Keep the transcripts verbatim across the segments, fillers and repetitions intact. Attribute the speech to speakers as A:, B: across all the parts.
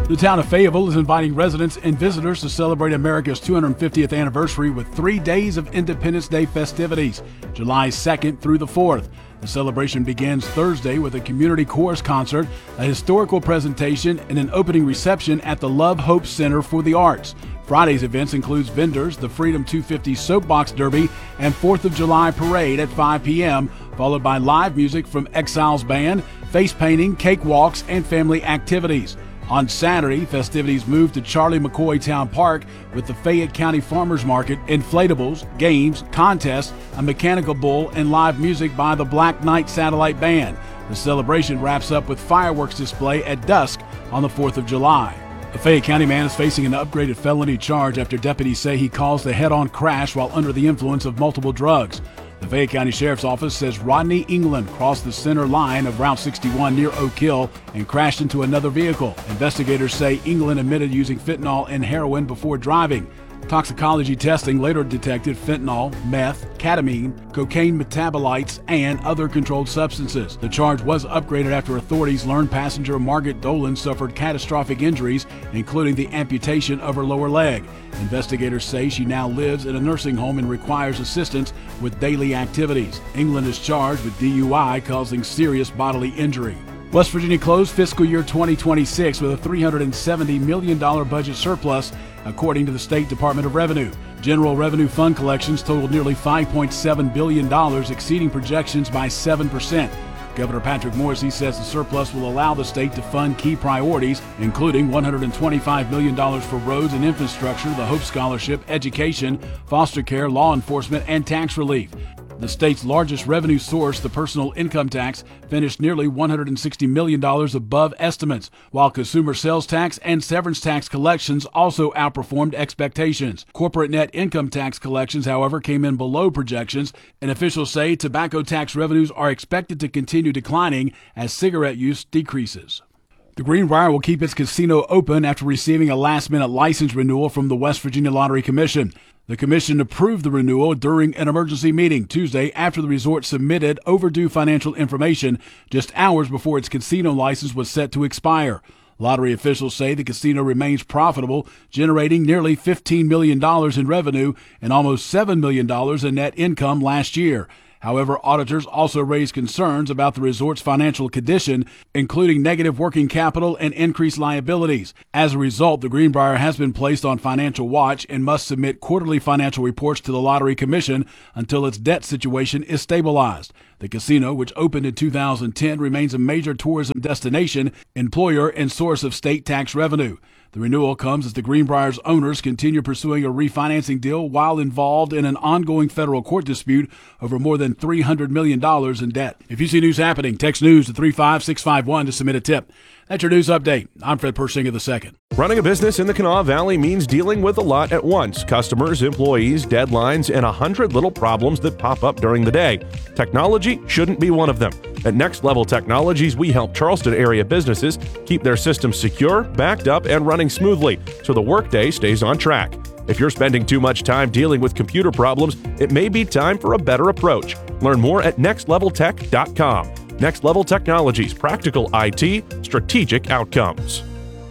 A: The town of Fayetteville is inviting residents and visitors to celebrate America's two hundred fiftieth anniversary with three days of Independence Day festivities, July second through the fourth. The celebration begins Thursday with a community chorus concert, a historical presentation, and an opening reception at the Love Hope Center for the Arts. Friday's events includes vendors, the Freedom two fifty Soapbox Derby, and fourth of July Parade at five p.m., followed by live music from Exiles Band, face painting, cakewalks, and family activities. On Saturday, festivities moved to Charlie McCoy Town Park with the Fayette County Farmers Market, inflatables, games, contests, a mechanical bull, and live music by the Black Knight Satellite Band. The celebration wraps up with fireworks display at dusk on the fourth of July. A Fayette County man is facing an upgraded felony charge after deputies say he caused a head-on crash while under the influence of multiple drugs. The Fayette County Sheriff's Office says Rodney England crossed the center line of Route sixty-one near Oak Hill and crashed into another vehicle. Investigators say England admitted using fentanyl and heroin before driving. Toxicology testing later detected fentanyl, meth, ketamine, cocaine metabolites, and other controlled substances. The charge was upgraded after authorities learned passenger Margaret Dolan suffered catastrophic injuries, including the amputation of her lower leg. Investigators say she now lives in a nursing home and requires assistance with daily activities. England is charged with D U I causing serious bodily injury. West Virginia closed fiscal year twenty twenty-six with a three hundred seventy million dollars budget surplus, according to the State Department of Revenue. General Revenue Fund collections totaled nearly five point seven billion dollars, exceeding projections by seven percent. Governor Patrick Morrisey says the surplus will allow the state to fund key priorities, including one hundred twenty-five million dollars for roads and infrastructure, the Hope Scholarship, education, foster care, law enforcement, and tax relief. The state's largest revenue source, the personal income tax, finished nearly one hundred sixty million dollars above estimates, while consumer sales tax and severance tax collections also outperformed expectations. Corporate net income tax collections, however, came in below projections, and officials say tobacco tax revenues are expected to continue declining as cigarette use decreases. The Greenbrier will keep its casino open after receiving a last-minute license renewal from the West Virginia Lottery Commission. The commission approved the renewal during an emergency meeting Tuesday after the resort submitted overdue financial information just hours before its casino license was set to expire. Lottery officials say the casino remains profitable, generating nearly fifteen million dollars in revenue and almost seven million dollars in net income last year. However, auditors also raised concerns about the resort's financial condition, including negative working capital and increased liabilities. As a result, the Greenbrier has been placed on financial watch and must submit quarterly financial reports to the Lottery Commission until its debt situation is stabilized. The casino, which opened in two thousand ten, remains a major tourism destination, employer, and source of state tax revenue. The renewal comes as the Greenbrier's owners continue pursuing a refinancing deal while involved in an ongoing federal court dispute over more than three hundred million dollars in debt. If you see news happening, text news to three five six five one to submit a tip. That's your news update. I'm Fred Persinger the second.
B: Running a business in the Kanawha Valley means dealing with a lot at once. Customers, employees, deadlines, and a hundred little problems that pop up during the day. Technology shouldn't be one of them. At Next Level Technologies, we help Charleston area businesses keep their systems secure, backed up, and running smoothly so the workday stays on track. If you're spending too much time dealing with computer problems, it may be time for a better approach. Learn more at next level tech dot com. Next Level Technologies, practical I T, strategic outcomes.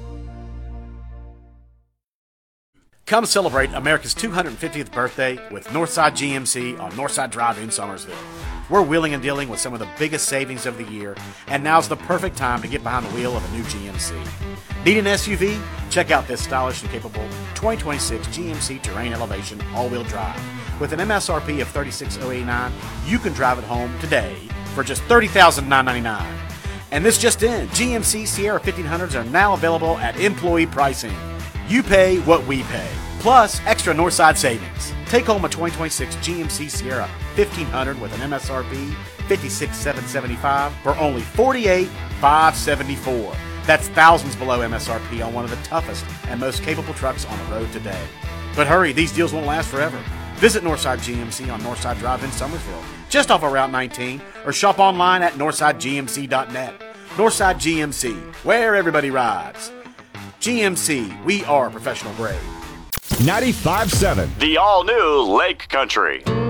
C: Come celebrate America's two hundred fiftieth birthday with Northside G M C on Northside Drive in Summersville. We're wheeling and dealing with some of the biggest savings of the year, and now's the perfect time to get behind the wheel of a new G M C. Need an S U V? Check out this stylish and capable twenty twenty-six G M C Terrain Elevation all-wheel drive. With an M S R P of thirty-six thousand eighty-nine dollars, you can drive it home today for just thirty thousand nine hundred ninety-nine dollars. And this just in, G M C Sierra fifteen hundreds are now available at employee pricing. You pay what we pay, plus extra Northside savings. Take home a twenty twenty-six G M C Sierra fifteen hundred with an M S R P fifty-six thousand seven hundred seventy-five dollars for only forty-eight thousand five hundred seventy-four dollars. That's thousands below M S R P on one of the toughest and most capable trucks on the road today. But hurry, these deals won't last forever. Visit Northside G M C on Northside Drive in Summersville, just off of Route nineteen, or shop online at northside g m c dot net. Northside G M C, where everybody rides. G M C, we are professional grade.
D: ninety-five point seven,
E: The all-new Lake Country.